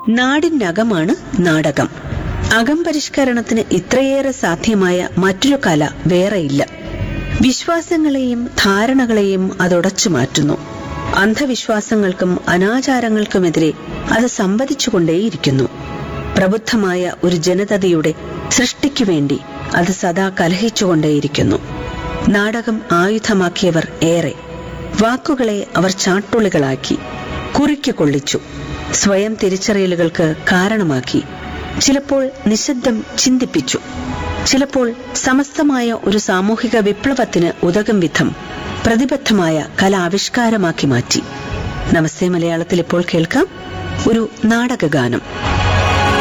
നാടിനകമാണ് നാടകം. അകംപരിഷ്കരണത്തിന് ഇത്രയേറെ സാധ്യമായ മറ്റൊരു കല വേറെയില്ല. വിശ്വാസങ്ങളെയും ധാരണകളെയും അതൊടച്ചു മാറ്റുന്നു. അന്ധവിശ്വാസങ്ങൾക്കും അനാചാരങ്ങൾക്കുമെതിരെ അത് സംവദിച്ചുകൊണ്ടേയിരിക്കുന്നു. പ്രബുദ്ധമായ ഒരു ജനതയുടെ സൃഷ്ടിക്കുവേണ്ടി അത് സദാ കലഹിച്ചുകൊണ്ടേയിരിക്കുന്നു. നാടകം ആയുധമാക്കിയവർ ഏറെ. വാക്കുകളെ അവർ ചാട്ടുളികളാക്കി, കുറിക്ക് കൊള്ളിച്ചു, സ്വയം തിരിച്ചറിയലുകൾക്ക് കാരണമാക്കി. ചിലപ്പോൾ നിശബ്ദം ചിന്തിപ്പിച്ചു, ചിലപ്പോൾ സമസ്തമായ ഒരു സാമൂഹിക വിപ്ലവത്തിന് ഉതകും വിധം പ്രതിബദ്ധമായ കലാവിഷ്കാരമാക്കി മാറ്റി. നമസ്തേ മലയാളത്തിൽ ഇപ്പോൾ കേൾക്കാം ഒരു നാടകഗാനം.